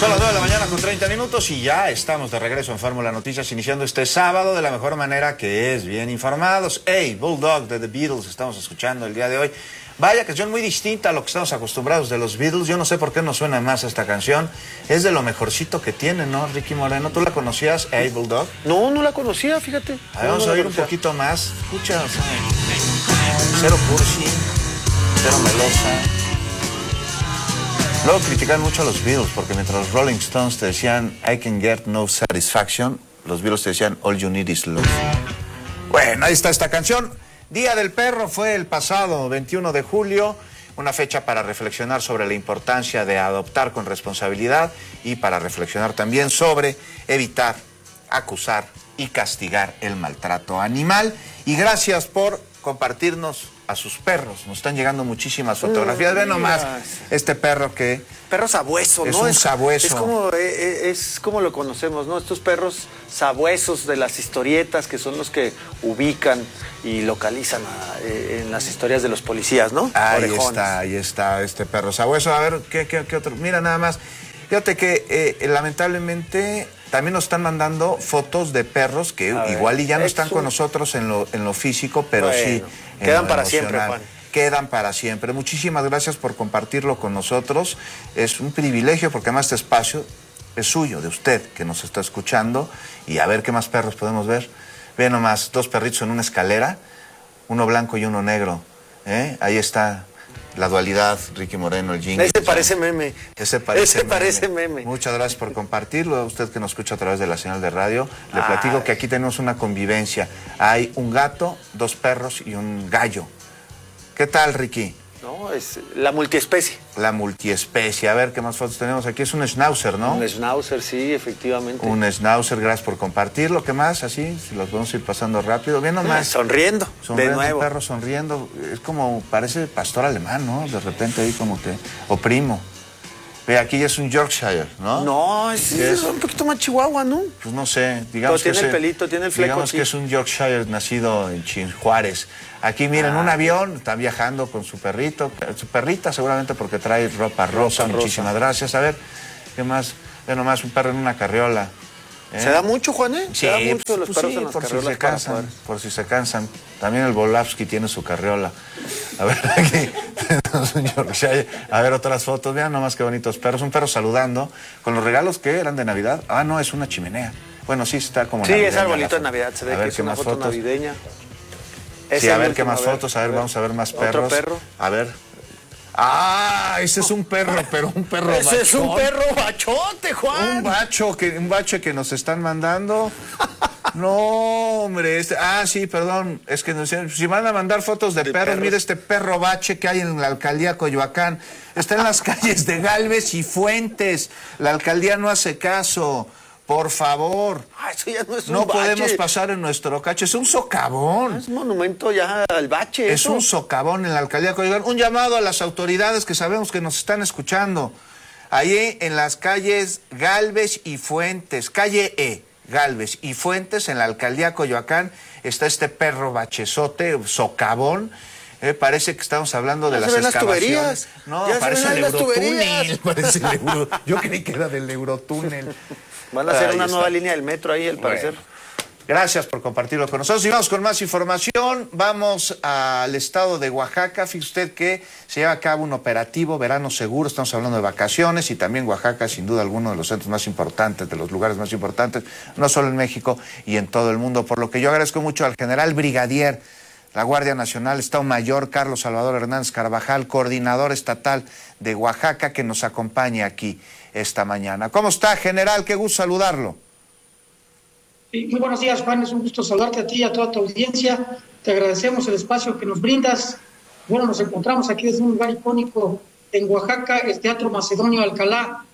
Son las 9 de la mañana con 30 minutos y ya estamos de regreso en Fórmula Noticias, iniciando este sábado de la mejor manera, que es bien informados. Hey, Bulldog de The Beatles estamos escuchando el día de hoy. Vaya canción muy distinta a lo que estamos acostumbrados de los Beatles. Yo no sé por qué nos suena más esta canción. Es de lo mejorcito que tiene, ¿no, Ricky Moreno? ¿Tú la conocías, Hey, Bulldog? No, no la conocía, fíjate. A ver, vamos a oír un poquito más. Escucha, o sea, cero cursi, cero melosa. Luego critican mucho a los Beatles porque mientras los Rolling Stones te decían I can get no satisfaction, los Beatles te decían all you need is love. Bueno, ahí está esta canción. Día del Perro fue el pasado 21 de julio, una fecha para reflexionar sobre la importancia de adoptar con responsabilidad y para reflexionar también sobre evitar, acusar y castigar el maltrato animal. Y gracias por compartirnos a sus perros. Nos están llegando muchísimas fotografías. Ve nomás este perro que... Perro sabueso, es ¿no? Un sabueso. Es como lo conocemos, ¿no? Estos perros sabuesos de las historietas, que son los que ubican y localizan en las historias de los policías, ¿no? Ahí está este perro sabueso. A ver, ¿qué otro? Mira nada más. Fíjate que lamentablemente también nos están mandando fotos de perros que igual y ya no están con nosotros en lo físico, pero bueno, sí quedan para siempre, Juan. Quedan para siempre. Muchísimas gracias por compartirlo con nosotros. Es un privilegio porque además este espacio es suyo, de usted que nos está escuchando. Y a ver qué más perros podemos ver. Ve nomás, dos perritos en una escalera, uno blanco y uno negro. Ahí está la dualidad, Ricky Moreno, el jingle. Ese parece meme. Ese parece meme. Muchas gracias por compartirlo. A usted que nos escucha a través de la señal de radio, le platico que aquí tenemos una convivencia. Hay un gato, dos perros y un gallo. ¿Qué tal, Ricky? No, es la multiespecie. La multiespecie. A ver, ¿qué más fotos tenemos aquí? Es un schnauzer, ¿no? Un schnauzer, sí, efectivamente. Un schnauzer, gracias por compartirlo. ¿Qué más? Así, si los podemos ir pasando rápido. Bien nomás. Sonriendo, de nuevo. Un perro sonriendo. Es como, parece pastor alemán, ¿no? De repente ahí como que, o primo. Ve, aquí ya es un Yorkshire, ¿no? No, es un poquito más chihuahua, ¿no? Pues no sé, digamos tiene el pelito, tiene el fleco. Digamos que es un Yorkshire nacido en Juárez. Aquí miren, un avión, está viajando con su perrito, su perrita seguramente porque trae ropa rosa. Muchísimas gracias. A ver, ¿qué más? Ve nomás, un perro en una carriola. ¿Se da mucho, Juan, Sí, se da mucho los perros en las por carriolas. Si se cansan, por si se cansan. También el Volavsky tiene su carriola. A ver, aquí tenemos un Yorkshire. A ver, otras fotos. Vean nomás qué bonitos perros. Un perro saludando con los regalos que eran de Navidad. Ah, no, es una chimenea. Bueno, sí, está como navideña. Sí, es arbolito de Navidad. Se ve que es una foto navideña. Sí, a ver qué más fotos. A ver, vamos a ver más perros. Otro perro. A ver. Ah, ese es un perro, pero un perro ese bachón. Es un perro bachote, Juan. Un bache que nos están mandando. No, hombre. Sí, perdón. Es que si van a mandar fotos de perros, mire este perro bache que hay en la alcaldía Coyoacán. Está en las calles de Gálvez y Fuentes. La alcaldía no hace caso. Por favor. Eso ya no es un No bache. podemos pasar en nuestro cacho. Es un socavón. Es un monumento ya al bache. Es un socavón en la alcaldía de Coyoacán. Un llamado a las autoridades que sabemos que nos están escuchando. Ahí en las calles Gálvez y Fuentes, calle Gálvez y Fuentes, en la alcaldía Coyoacán, está este perro bachezote, socavón. Parece que estamos hablando de las excavaciones. No, parece el Eurotúnel. Yo creí que era del Eurotúnel. Van a hacer una nueva línea del metro ahí, al parecer. Gracias por compartirlo con nosotros. Y vamos con más información. Vamos al estado de Oaxaca. Fíjese usted que se lleva a cabo un operativo Verano Seguro. Estamos hablando de vacaciones y también Oaxaca, sin duda alguno, de los centros más importantes, de los lugares más importantes, no solo en México y en todo el mundo. Por lo que yo agradezco mucho al general brigadier la Guardia Nacional, Estado Mayor Carlos Salvador Hernández Carvajal, coordinador estatal de Oaxaca, que nos acompaña aquí esta mañana. ¿Cómo está, general? Qué gusto saludarlo. Sí, muy buenos días, Juan. Es un gusto saludarte a ti y a toda tu audiencia. Te agradecemos el espacio que nos brindas. Bueno, nos encontramos aquí desde un lugar icónico en Oaxaca, el Teatro Macedonio Alcalá.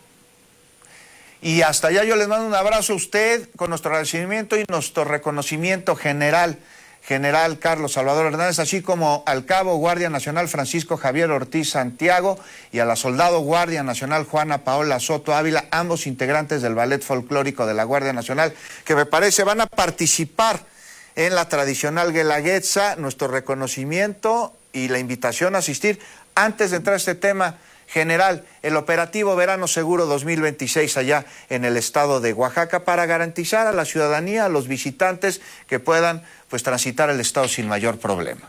Y hasta allá yo les mando un abrazo a usted con nuestro agradecimiento y nuestro reconocimiento general Carlos Salvador Hernández, así como al cabo Guardia Nacional Francisco Javier Ortiz Santiago y a la soldado Guardia Nacional Juana Paola Soto Ávila, ambos integrantes del Ballet Folclórico de la Guardia Nacional, que me parece van a participar en la tradicional Guelaguetza. Nuestro reconocimiento y la invitación a asistir. Antes de entrar a este tema, General, el operativo Verano Seguro 2026 allá en el estado de Oaxaca para garantizar a la ciudadanía, a los visitantes que puedan pues transitar el estado sin mayor problema.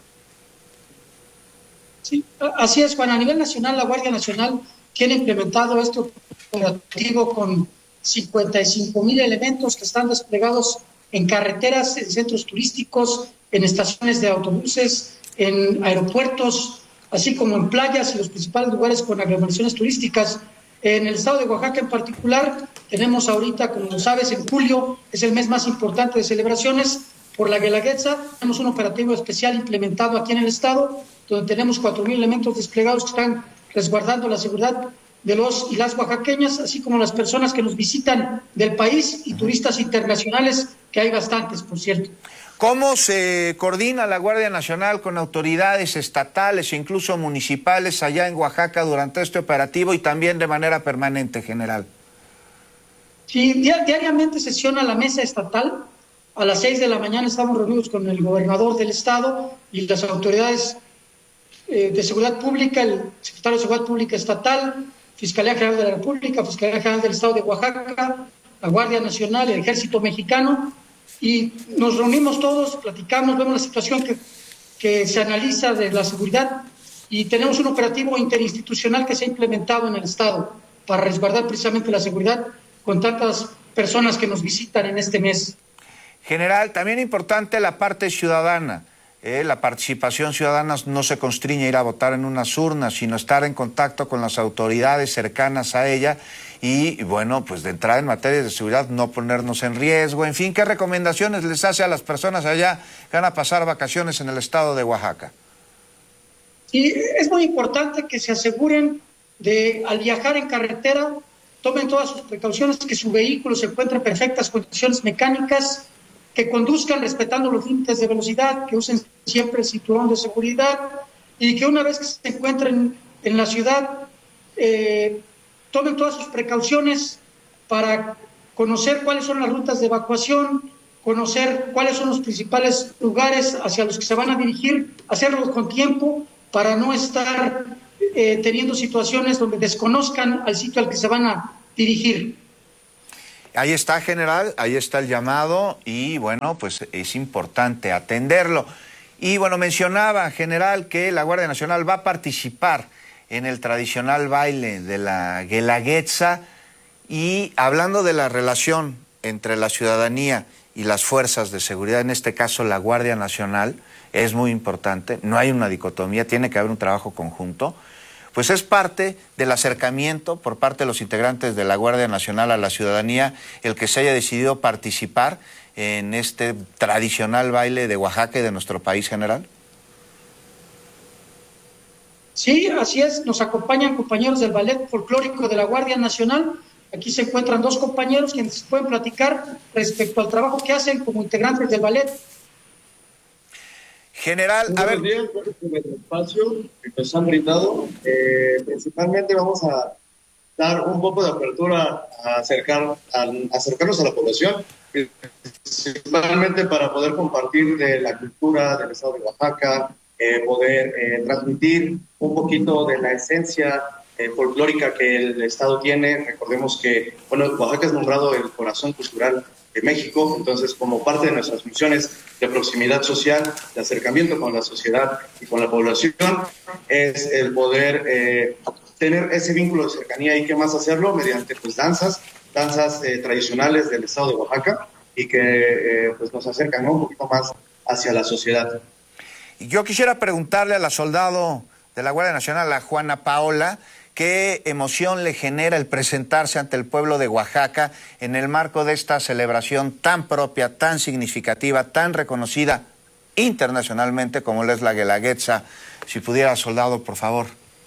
Sí, así es, Juan. A nivel nacional, la Guardia Nacional tiene implementado este operativo con 55,000 elementos que están desplegados en carreteras, en centros turísticos, en estaciones de autobuses, en aeropuertos, así como en playas y los principales lugares con aglomeraciones turísticas. En el estado de Oaxaca en particular, tenemos ahorita, como lo sabes, en julio es el mes más importante de celebraciones por la Guelaguetza. Tenemos un operativo especial implementado aquí en el estado, donde tenemos 4,000 elementos desplegados que están resguardando la seguridad de los y las oaxaqueñas, así como las personas que nos visitan del país y turistas internacionales, que hay bastantes, por cierto. ¿Cómo se coordina la Guardia Nacional con autoridades estatales e incluso municipales allá en Oaxaca durante este operativo y también de manera permanente, general? Sí, diariamente sesiona la mesa estatal. A las 6 de la mañana estamos reunidos con el gobernador del estado y las autoridades de Seguridad Pública, el secretario de Seguridad Pública estatal, Fiscalía General de la República, Fiscalía General del Estado de Oaxaca, la Guardia Nacional, el Ejército Mexicano, y nos reunimos todos, platicamos, vemos la situación que se analiza de la seguridad y tenemos un operativo interinstitucional que se ha implementado en el Estado para resguardar precisamente la seguridad con tantas personas que nos visitan en este mes. General, también importante la parte ciudadana. La participación ciudadana no se constriñe a ir a votar en unas urnas, sino estar en contacto con las autoridades cercanas a ella y, bueno, pues de entrada en materia de seguridad no ponernos en riesgo. En fin, ¿qué recomendaciones les hace a las personas allá que van a pasar vacaciones en el estado de Oaxaca? Sí, es muy importante que se aseguren de, al viajar en carretera, tomen todas sus precauciones, que su vehículo se encuentre en perfectas condiciones mecánicas, que conduzcan respetando los límites de velocidad, que usen siempre el cinturón de seguridad y que una vez que se encuentren en la ciudad tomen todas sus precauciones para conocer cuáles son las rutas de evacuación, conocer cuáles son los principales lugares hacia los que se van a dirigir, hacerlo con tiempo para no estar teniendo situaciones donde desconozcan al sitio al que se van a dirigir. Ahí está, general, ahí está el llamado y bueno, pues es importante atenderlo. Y bueno, mencionaba, general, que la Guardia Nacional va a participar en el tradicional baile de la Guelaguetza y hablando de la relación entre la ciudadanía y las fuerzas de seguridad, en este caso la Guardia Nacional, es muy importante, no hay una dicotomía, tiene que haber un trabajo conjunto. Pues es parte del acercamiento por parte de los integrantes de la Guardia Nacional a la ciudadanía el que se haya decidido participar en este tradicional baile de Oaxaca y de nuestro país, general. Sí, así es, nos acompañan compañeros del Ballet Folclórico de la Guardia Nacional. Aquí se encuentran dos compañeros quienes pueden platicar respecto al trabajo que hacen como integrantes del ballet. General, a ver. Buenos días, gracias por el espacio que nos han brindado. Principalmente vamos a dar un poco de apertura a acercarnos a la población, principalmente para poder compartir de la cultura del estado de Oaxaca, poder transmitir un poquito de la esencia folclórica que el estado tiene. Recordemos que, bueno, Oaxaca es nombrado el corazón cultural de México, entonces como parte de nuestras funciones de proximidad social, de acercamiento con la sociedad y con la población, es el poder tener ese vínculo de cercanía y qué más hacerlo mediante pues danzas tradicionales del estado de Oaxaca y que pues nos acercan, ¿no?, un poquito más hacia la sociedad. Yo quisiera preguntarle a la soldado de la Guardia Nacional, a Juana Paola, ¿qué emoción le genera el presentarse ante el pueblo de Oaxaca en el marco de esta celebración tan propia, tan significativa, tan reconocida internacionalmente como lo es la Guelaguetza? Si pudiera, soldado, por favor.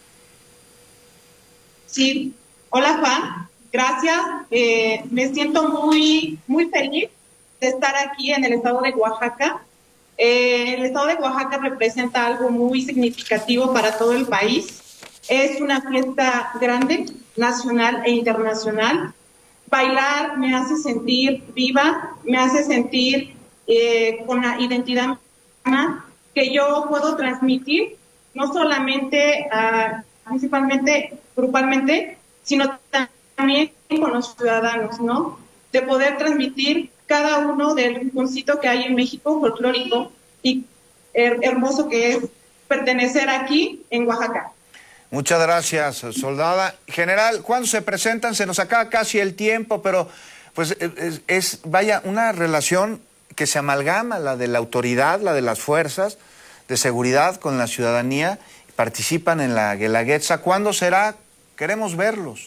Sí, hola Juan, gracias. Me siento muy feliz de estar aquí en el estado de Oaxaca. El estado de Oaxaca representa algo muy significativo para todo el país. Es una fiesta grande, nacional e internacional. Bailar me hace sentir viva, me hace sentir con la identidad que yo puedo transmitir, no solamente a principalmente, grupalmente, sino también con los ciudadanos, ¿no? De poder transmitir cada uno del rinconcito que hay en México, folclórico y hermoso que es pertenecer aquí en Oaxaca. Muchas gracias, soldada. General, ¿cuándo se presentan? Se nos acaba casi el tiempo, pero pues vaya, una relación que se amalgama, la de la autoridad, la de las fuerzas de seguridad con la ciudadanía, participan en la Guelaguetza. ¿Cuándo será? Queremos verlos.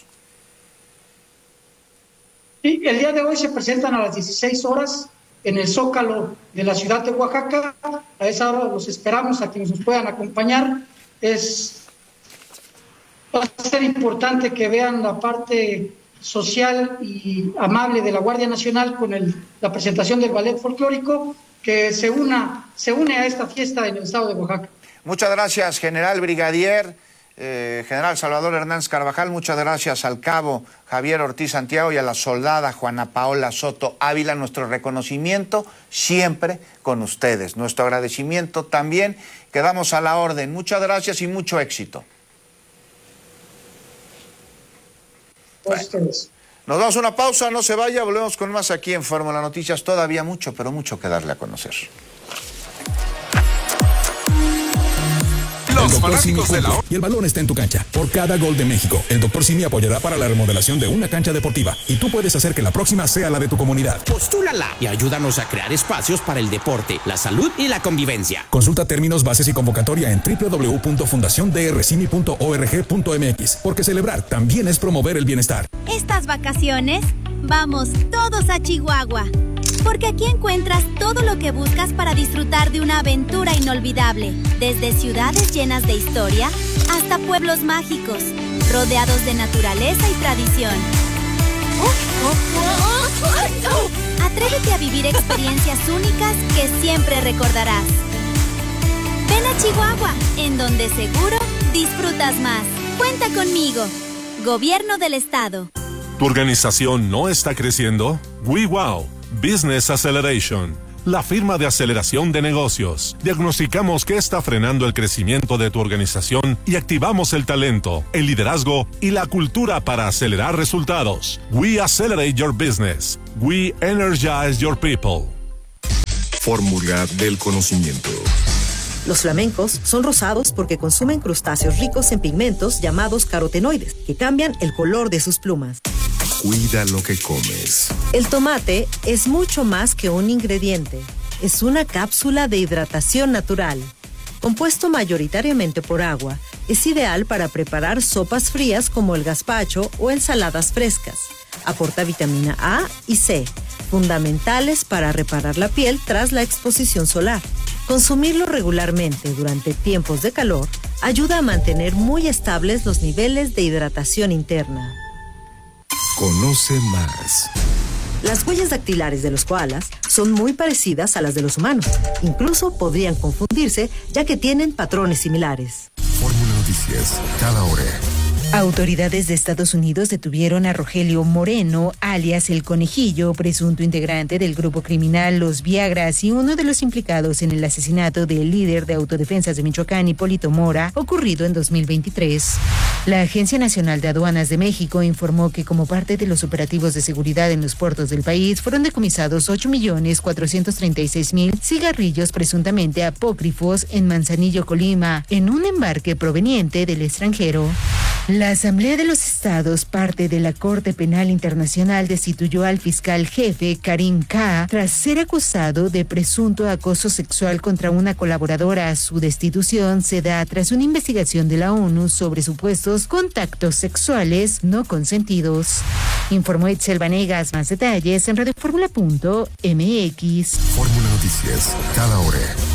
Sí, el día de hoy se presentan a las 16 horas en el Zócalo de la ciudad de Oaxaca. A esa hora los esperamos a quienes nos puedan acompañar. Va a ser importante que vean la parte social y amable de la Guardia Nacional con la presentación del ballet folclórico, que se une a esta fiesta en el estado de Oaxaca. Muchas gracias, general brigadier, general Salvador Hernández Carvajal. Muchas gracias al cabo Javier Ortiz Santiago y a la soldada Juana Paola Soto Ávila. Nuestro reconocimiento siempre con ustedes. Nuestro agradecimiento también. Quedamos a la orden. Muchas gracias y mucho éxito. Nos damos una pausa, no se vaya, volvemos con más aquí en Fórmula Noticias. Todavía mucho, pero mucho que darle a conocer. Los fanáticos de la... Y el balón está en tu cancha. Por cada gol de México, el Dr. Simi apoyará para la remodelación de una cancha deportiva. Y tú puedes hacer que la próxima sea la de tu comunidad. Postúlala y ayúdanos a crear espacios para el deporte, la salud y la convivencia. Consulta términos, bases y convocatoria en www.fundaciondrcimi.org.mx. Porque celebrar también es promover el bienestar. Estas vacaciones, vamos todos a Chihuahua. Porque aquí encuentras todo lo que buscas para disfrutar de una aventura inolvidable. Desde ciudades llenas de historia hasta pueblos mágicos, rodeados de naturaleza y tradición. Atrévete a vivir experiencias únicas que siempre recordarás. Ven a Chihuahua, en donde seguro disfrutas más. Cuenta conmigo. Gobierno del Estado. ¿Tu organización no está creciendo? WeWow Business Acceleration, la firma de aceleración de negocios. Diagnosticamos qué está frenando el crecimiento de tu organización y activamos el talento, el liderazgo y la cultura para acelerar resultados. We accelerate your business. We energize your people. Fórmula del conocimiento. Los flamencos son rosados porque consumen crustáceos ricos en pigmentos llamados carotenoides, que cambian el color de sus plumas. Cuida lo que comes. El tomate es mucho más que un ingrediente. Es una cápsula de hidratación natural. Compuesto mayoritariamente por agua, es ideal para preparar sopas frías como el gazpacho o ensaladas frescas. Aporta vitamina A y C, fundamentales para reparar la piel tras la exposición solar. Consumirlo regularmente durante tiempos de calor ayuda a mantener muy estables los niveles de hidratación interna. Conoce más. Las huellas dactilares de los koalas son muy parecidas a las de los humanos. Incluso podrían confundirse, ya que tienen patrones similares. Fórmula Noticias, cada hora. Autoridades de Estados Unidos detuvieron a Rogelio Moreno, alias El Conejillo, presunto integrante del grupo criminal Los Viagras y uno de los implicados en el asesinato del líder de autodefensas de Michoacán, Hipólito Mora, ocurrido en 2023. La Agencia Nacional de Aduanas de México informó que como parte de los operativos de seguridad en los puertos del país fueron decomisados 8.436.000 cigarrillos presuntamente apócrifos en Manzanillo, Colima, en un embarque proveniente del extranjero. La Asamblea de los Estados, parte de la Corte Penal Internacional, destituyó al fiscal jefe Karim K. tras ser acusado de presunto acoso sexual contra una colaboradora. Su destitución se da tras una investigación de la ONU sobre supuestos contactos sexuales no consentidos. Informó Itzel Vanegas. Más detalles en radioformula.mx. Fórmula Noticias, cada hora.